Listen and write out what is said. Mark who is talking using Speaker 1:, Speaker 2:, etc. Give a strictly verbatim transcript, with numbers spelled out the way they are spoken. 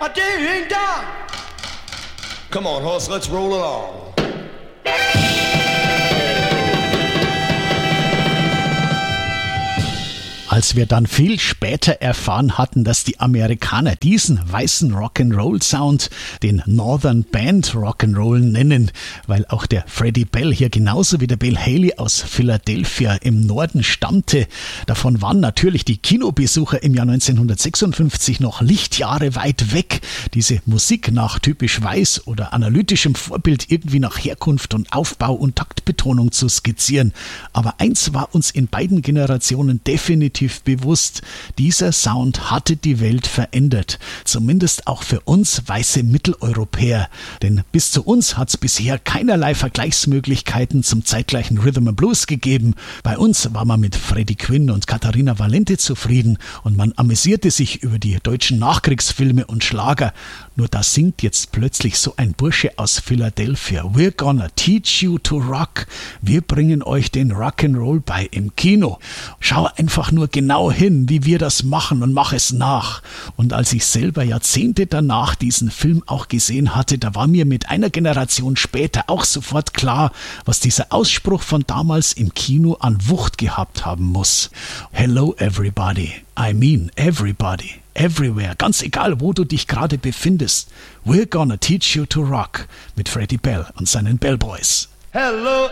Speaker 1: a ding dong.
Speaker 2: Come on, horse, let's roll along.
Speaker 3: Als wir dann viel später erfahren hatten, dass die Amerikaner diesen weißen Rock'n'Roll-Sound den Northern Band Rock'n'Roll nennen, weil auch der Freddie Bell hier genauso wie der Bill Haley aus Philadelphia im Norden stammte. Davon waren natürlich die Kinobesucher im Jahr neunzehnhundertsechsundfünfzig noch Lichtjahre weit weg, diese Musik nach typisch weiß oder analytischem Vorbild irgendwie nach Herkunft und Aufbau und Taktbetonung zu skizzieren. Aber eins war uns in beiden Generationen definitiv bewusst, dieser Sound hatte die Welt verändert. Zumindest auch für uns weiße Mitteleuropäer. Denn bis zu uns hat es bisher keinerlei Vergleichsmöglichkeiten zum zeitgleichen Rhythm and Blues gegeben. Bei uns war man mit Freddie Quinn und Katharina Valente zufrieden und man amüsierte sich über die deutschen Nachkriegsfilme und Schlager. Nur da singt jetzt plötzlich so ein Bursche aus Philadelphia. We're gonna teach you to rock. Wir bringen euch den Rock'n'Roll bei im Kino. Schau einfach nur genau hin, wie wir das machen und mach es nach. Und als ich selber Jahrzehnte danach diesen Film auch gesehen hatte, da war mir mit einer Generation später auch sofort klar, was dieser Ausspruch von damals im Kino an Wucht gehabt haben muss. Hello everybody. I mean everybody. Everywhere, ganz egal, wo du dich gerade befindest. We're gonna teach you to rock mit Freddie Bell und seinen Bell Boys.
Speaker 1: Hello